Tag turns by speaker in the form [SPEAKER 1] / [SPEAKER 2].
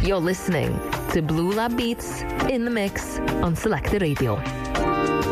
[SPEAKER 1] You're listening to Blue Lab Beats in the Mix on Selected Radio.